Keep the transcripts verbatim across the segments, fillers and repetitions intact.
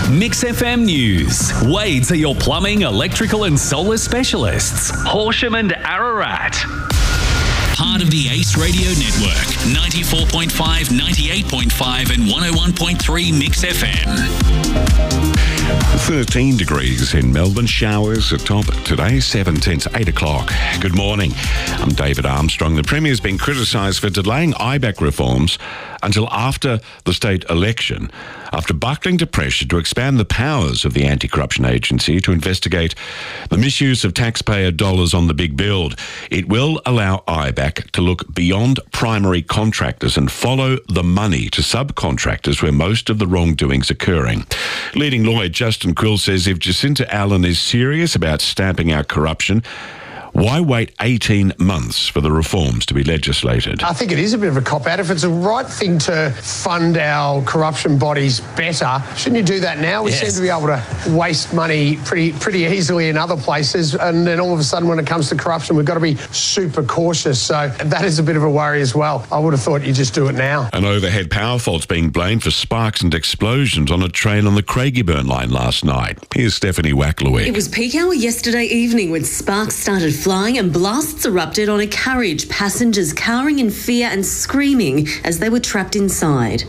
Mix F M News. Wades are your plumbing, electrical and solar specialists. Horsham and Ararat. Part of the Ace Radio Network. ninety-four point five, ninety-eight point five and one oh one point three Mix F M. thirteen degrees in Melbourne. Showers at top today, seventeen to eight o'clock. Good morning. I'm David Armstrong. The Premier's been criticised for delaying I B A C reforms until after the state election, after buckling to pressure to expand the powers of the Anti-Corruption Agency to investigate the misuse of taxpayer dollars on the big build. It will allow I B A C to look beyond primary contractors and follow the money to subcontractors where most of the wrongdoing's occurring. Leading lawyer Justin Quill says if Jacinta Allen is serious about stamping out corruption, why wait eighteen months for the reforms to be legislated? I think it is a bit of a cop-out. If it's the right thing to fund our corruption bodies better, shouldn't you do that now? We yes. seem to be able to waste money pretty pretty easily in other places, and then all of a sudden when it comes to corruption, we've got to be super cautious. So that is a bit of a worry as well. I would have thought you just do it now. An overhead power fault's being blamed for sparks and explosions on a train on the Craigieburn line last night. Here's Stephanie Wacklewick. It was peak hour yesterday evening when sparks started flying and blasts erupted on a carriage, passengers cowering in fear and screaming as they were trapped inside.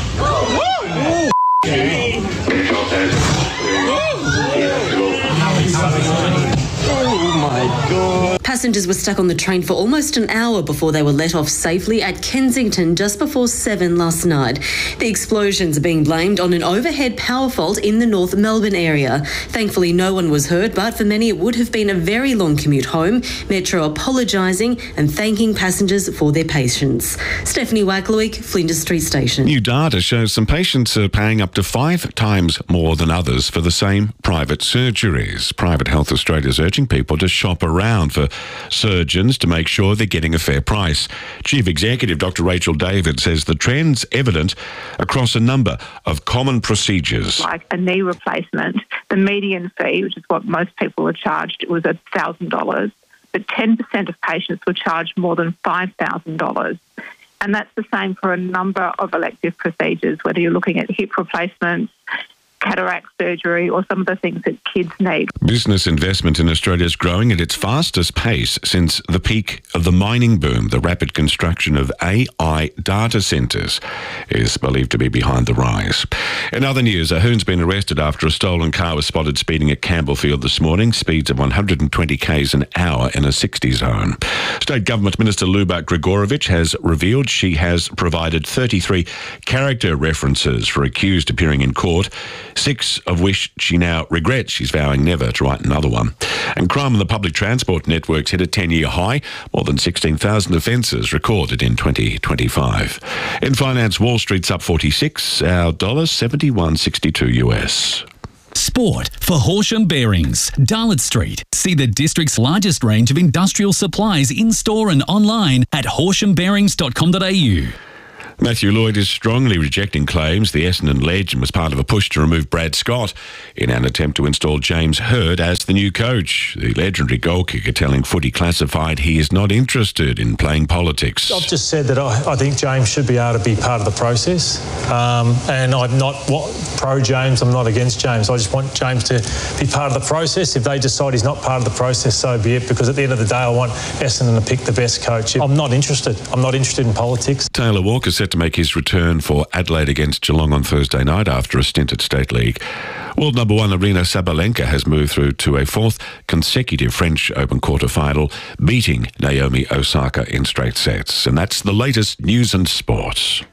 Oh my God. Passengers were stuck on the train for almost an hour before they were let off safely at Kensington just before seven last night. The explosions are being blamed on an overhead power fault in the North Melbourne area. Thankfully, no one was hurt, but for many it would have been a very long commute home. Metro apologising and thanking passengers for their patience. Stephanie Wacklewick, Flinders Street Station. New data shows some patients are paying up to five times more than others for the same private surgeries. Private Health Australia is urging people to shop around for surgeons to make sure they're getting a fair price. Chief Executive Doctor Rachel David says the trend's evident across a number of common procedures. Like a knee replacement, the median fee, which is what most people are charged, was one thousand dollars, but ten percent of patients were charged more than five thousand dollars. And that's the same for a number of elective procedures, whether you're looking at hip replacements, cataract surgery or some of the things that kids need. Business investment in Australia is growing at its fastest pace since the peak of the mining boom. The rapid construction of A I data centres is believed to be behind the rise. In other news, a hoon's been arrested after a stolen car was spotted speeding at Campbellfield this morning, speeds of one hundred twenty k's an hour in a sixty zone. State Government Minister Luba Gregorovich has revealed she has provided thirty-three character references for accused appearing in court, six of which she now regrets. She's vowing never to write another one. And crime on the public transport networks hit a ten-year high, more than sixteen thousand offences recorded in twenty twenty-five. In finance, Wall Street's up forty-six, our dollar seventy-one sixty-two U S. Sport for Horsham Bearings, Darlot Street. See the district's largest range of industrial supplies in-store and online at horsham bearings dot com dot a u. Matthew Lloyd is strongly rejecting claims the Essendon legend was part of a push to remove Brad Scott in an attempt to install James Hird as the new coach. The legendary goal kicker telling Footy Classified he is not interested in playing politics. I've just said that I, I think James should be able to be part of the process, um, and I'm not what, pro-James, I'm not against James. I just want James to be part of the process. If they decide he's not part of the process, so be it, because at the end of the day I want Essendon to pick the best coach. I'm not interested. I'm not interested in politics. Taylor Walker set to make his return for Adelaide against Geelong on Thursday night after a stint at State League. World number one Aryna Sabalenka has moved through to a fourth consecutive French Open quarter-final, beating Naomi Osaka in straight sets. And that's the latest news and sports.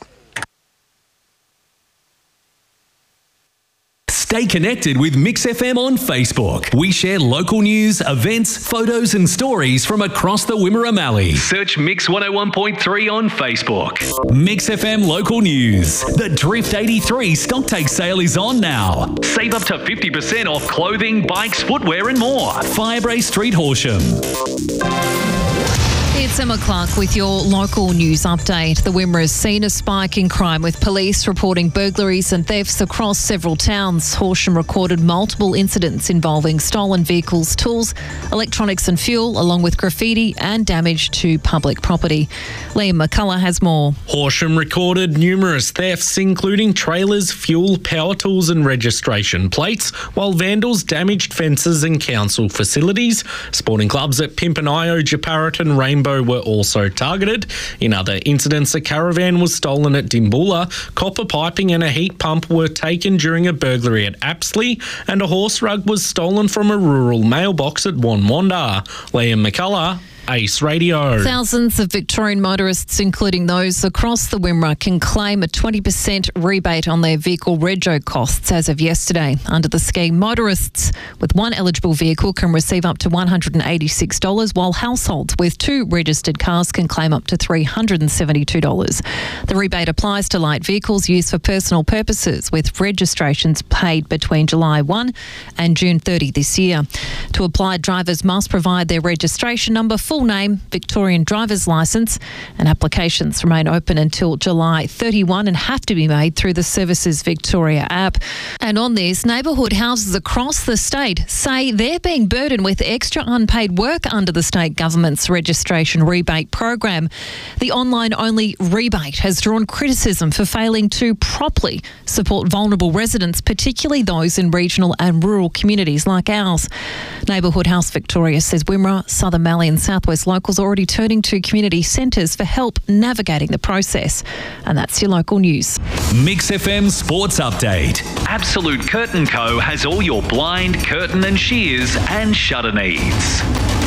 Stay connected with Mix F M on Facebook. We share local news, events, photos and stories from across the Wimmera Mallee. Search Mix one oh one point three on Facebook. Mix F M local news. The Drift eighty-three stock take sale is on now. Save up to fifty percent off clothing, bikes, footwear and more. Firebrae Street, Horsham. It's Emma Clark with your local news update. The Wimmera has seen a spike in crime, with police reporting burglaries and thefts across several towns. Horsham recorded multiple incidents involving stolen vehicles, tools, electronics and fuel, along with graffiti and damage to public property. Liam McCullough has more. Horsham recorded numerous thefts, including trailers, fuel, power tools and registration plates, while vandals damaged fences and council facilities. Sporting clubs at Pimpernio, Japarrat and Rainbow were also targeted. In other incidents, a caravan was stolen at Dimboola, copper piping and a heat pump were taken during a burglary at Apsley, and a horse rug was stolen from a rural mailbox at Wonwanda. Liam McCullough, Ace Radio. Thousands of Victorian motorists, including those across the Wimmera, can claim a twenty percent rebate on their vehicle rego costs as of yesterday. Under the scheme, motorists with one eligible vehicle can receive up to one hundred eighty-six dollars, while households with two registered cars can claim up to three hundred seventy-two dollars. The rebate applies to light vehicles used for personal purposes, with registrations paid between July first and June thirtieth this year. To apply, drivers must provide their registration number, full name, Victorian driver's licence, and applications remain open until July thirty-first and have to be made through the Services Victoria app. And on this, neighbourhood houses across the state say they're being burdened with extra unpaid work under the state government's registration rebate program. The online-only rebate has drawn criticism for failing to properly support vulnerable residents, particularly those in regional and rural communities like ours. Neighbourhood House Victoria says Wimmera, Southern Mallee and South West locals are already turning to community centres for help navigating the process. And that's your local news. Mix F M Sports Update. Absolute Curtain Co has all your blind, curtain and shears and shutter needs.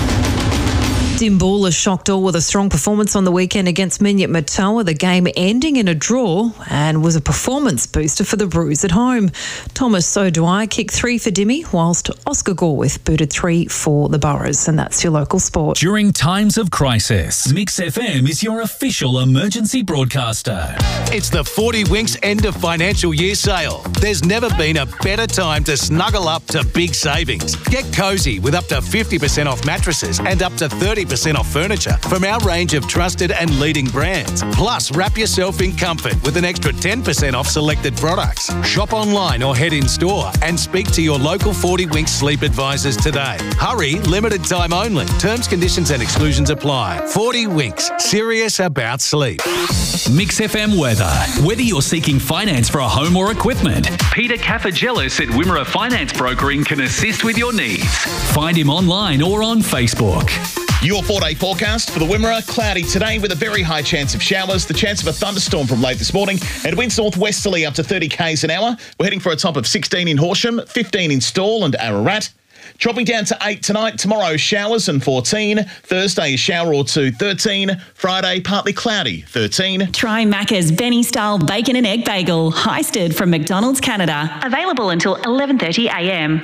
Dimboola shocked all with a strong performance on the weekend against Minyat Matawa, the game ending in a draw, and was a performance booster for the Brews at home. Thomas O'Dwyer kicked three for Dimmy, whilst Oscar Gorwith booted three for the Boroughs. And that's your local sport. During times of crisis, Mix F M is your official emergency broadcaster. It's the forty Winks end of financial year sale. There's never been a better time to snuggle up to big savings. Get cosy with up to fifty percent off mattresses and up to thirty percent off furniture from our range of trusted and leading brands. Plus, wrap yourself in comfort with an extra ten percent off selected products. Shop online or head in store and speak to your local forty Winks sleep advisors today. Hurry, limited time only. Terms, conditions and exclusions apply. forty Winks, serious about sleep. Mix F M weather. Whether you're seeking finance for a home or equipment, Peter Cafagelis at Wimmera Finance Brokering can assist with your needs. Find him online or on Facebook. Your four-day forecast for the Wimmera: cloudy today with a very high chance of showers, the chance of a thunderstorm from late this morning, and winds northwesterly up to thirty kays an hour. We're heading for a top of sixteen in Horsham, fifteen in Stawell and Ararat. Dropping down to eight tonight. Tomorrow, showers and fourteen. Thursday, a shower or two, thirteen. Friday, partly cloudy, thirteen. Try Macca's Benny-style bacon and egg bagel, heisted from McDonald's Canada. Available until eleven thirty a m.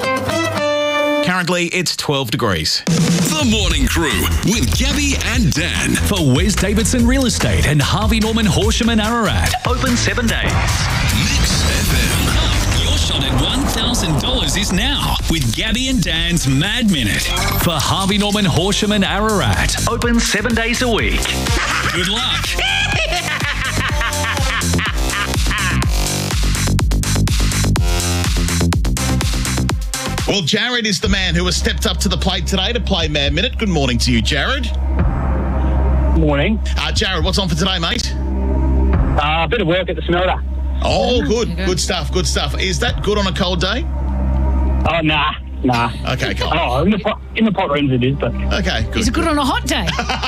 Currently, it's twelve degrees. The Morning Crew with Gabby and Dan for Wes Davidson Real Estate and Harvey Norman Horsham and Ararat. Open seven days. Mix F M. Your shot at one thousand dollars is now with Gabby and Dan's Mad Minute for Harvey Norman Horsham and Ararat. Open seven days a week. Good luck. Well, Jared is the man who has stepped up to the plate today to play Mad Minute. Good morning to you, Jared. Morning. Uh, Jared, what's on for today, mate? Uh, a bit of work at the smelter. Oh, good. Good stuff, good stuff. Is that good on a cold day? Oh, nah. Nah. Okay, cool. Oh, in the pot, in the pot rooms it is, but... Okay, good. Is it good on a hot day?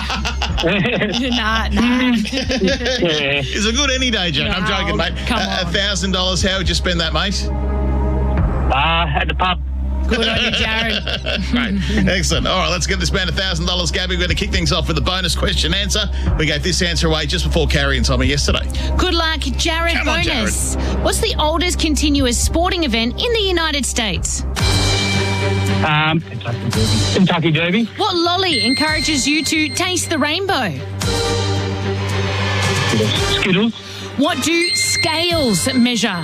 nah, nah. Yeah. Is it good any day, Jared? No, I'm joking, mate. Come uh, on. one thousand dollars, how would you spend that, mate? Uh, at the pub. Good on you, Jared. Great. Excellent. All right, let's get this man one thousand dollars. Gabby, we're going to kick things off with a bonus question answer. We gave this answer away just before Carrie and Tommy yesterday. Good luck, Jared. Come on, bonus. What's the oldest continuous sporting event in the United States? Um, Kentucky Derby. Kentucky Derby. What lolly encourages you to taste the rainbow? Skittles. What do scales measure?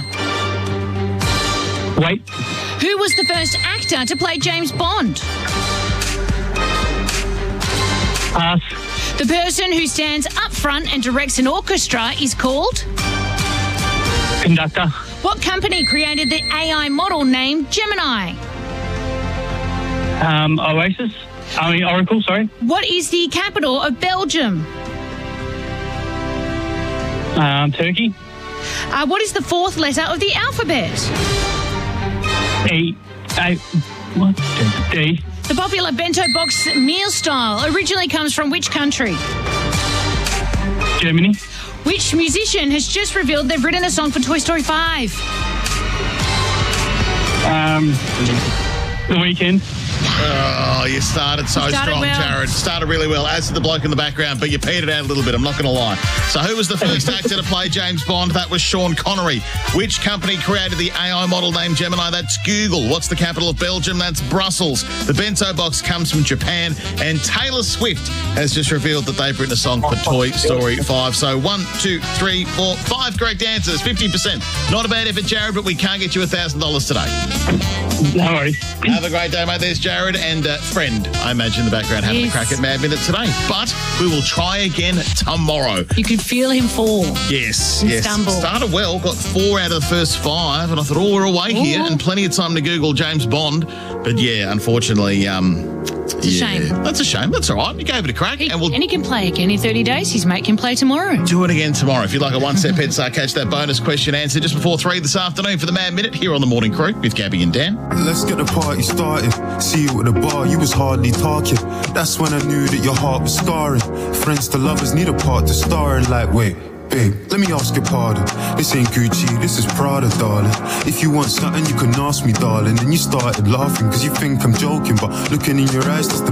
Wait. Who was the first actor to play James Bond? Pass. The person who stands up front and directs an orchestra is called? Conductor. What company created the A I model named Gemini? Um, Oasis. I mean, Oracle, sorry. What is the capital of Belgium? Um, Turkey. Uh, what is the fourth letter of the alphabet? E. A. What? D. The popular bento box meal style originally comes from which country? Germany. Which musician has just revealed they've written a song for Toy Story five? Um, The Weeknd. Oh, you started so Started strong, well. Jared. Started really well, as did the bloke in the background, but you petered out a little bit, I'm not going to lie. So who was the first actor to play James Bond? That was Sean Connery. Which company created the A I model named Gemini? That's Google. What's the capital of Belgium? That's Brussels. The bento box comes from Japan. And Taylor Swift has just revealed that they've written a song for Toy Story five. So one, two, three, four, five correct answers, fifty percent. Not a bad effort, Jared, but we can't get you one thousand dollars today. No worries. Have a great day, mate. There's Jared and uh, friend, I imagine, in the background having Yes. a crack at Mad Minute today. But we will try again tomorrow. You could feel him fall. Yes, And yes. stumble. Started well, got four out of the first five, and I thought, oh, we're away here, and plenty of time to Google James Bond. But yeah, unfortunately, um, It's a yeah, shame. That's a shame. That's all right. You gave it a crack, He, and we'll and he can play again in thirty days. His mate can play tomorrow. do it again tomorrow. If you'd like a one-step head start, catch that bonus question answer just before three this afternoon for the Mad Minute here on the Morning Crew with Gabby and Dan. Let's get the party started. See you at the bar, you was hardly talking. That's when I knew that your heart was scarring. Friends to lovers need a part to star in. Like, wait, babe, let me ask your pardon. This ain't Gucci, this is Prada, darling. If you want something, you can ask me, darling. Then you started laughing, cause you think I'm joking. But looking in your eyes, that's the